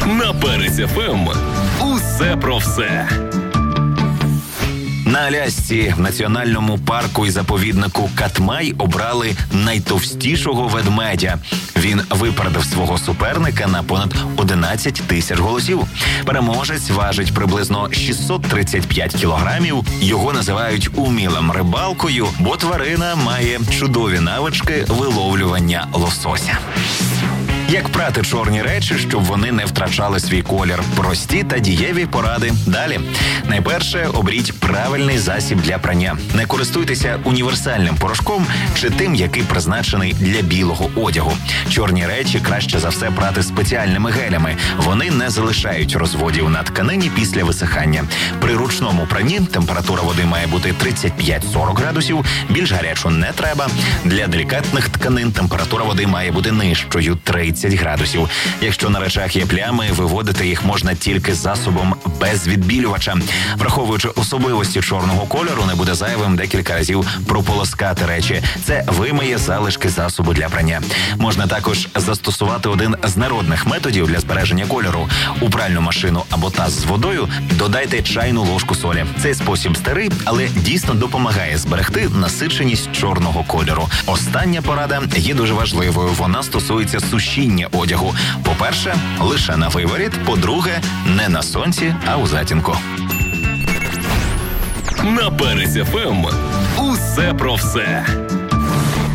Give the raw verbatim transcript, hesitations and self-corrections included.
На Перець еф ем усе про все. На Алясці в національному парку і заповіднику Катмай обрали найтовстішого ведмедя. Він випередив свого суперника на понад одинадцять тисяч голосів. Переможець важить приблизно шістсот тридцять п'ять кілограмів. Його називають умілим рибалкою, бо тварина має чудові навички виловлювання лосося. Як прати чорні речі, щоб вони не втрачали свій колір? Прості та дієві поради. Далі. Найперше, оберіть правильний засіб для прання. Не користуйтеся універсальним порошком чи тим, який призначений для білого одягу. Чорні речі краще за все прати спеціальними гелями. Вони не залишають розводів на тканині після висихання. При ручному пранні температура води має бути тридцять п'ять сорок градусів, більш гарячу не треба. Для делікатних тканин температура води має бути нижчою – тридцять градусів. Якщо на речах є плями, виводити їх можна тільки засобом без відбілювача. Враховуючи особливості чорного кольору, не буде зайвим декілька разів прополоскати речі. Це вимиє залишки засобу для прання. Можна також застосувати один з народних методів для збереження кольору. У пральну машину або таз з водою додайте чайну ложку солі. Цей спосіб старий, але дійсно допомагає зберегти насиченість чорного кольору. Остання порада є дуже важливою. Вона стосується сушіння одягу. По-перше, лише на виворіт. По-друге, не на сонці, а у затінку. На Перець еф ем усе про все.